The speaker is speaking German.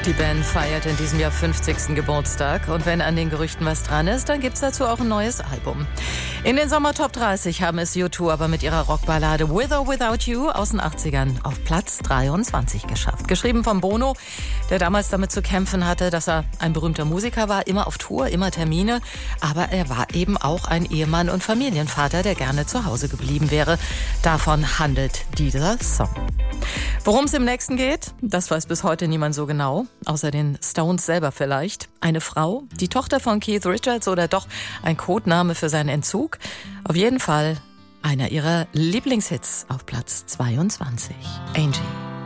Die Band feiert in diesem Jahr 50. Geburtstag. Und wenn an den Gerüchten was dran ist, dann gibt's dazu auch ein neues Album. In den Sommer-Top 30 haben es U2 aber mit ihrer Rockballade With or Without You aus den 80ern auf Platz 23 geschafft. Geschrieben von Bono, der damals damit zu kämpfen hatte, dass er ein berühmter Musiker war, immer auf Tour, immer Termine. Aber er war eben auch ein Ehemann und Familienvater, der gerne zu Hause geblieben wäre. Davon handelt dieser Song. Worum es im nächsten geht, das weiß bis heute niemand so genau, außer den Stones selber vielleicht. Eine Frau, die Tochter von Keith Richards oder doch ein Codename für seinen Entzug. Auf jeden Fall einer ihrer Lieblingshits auf Platz 22, Angie.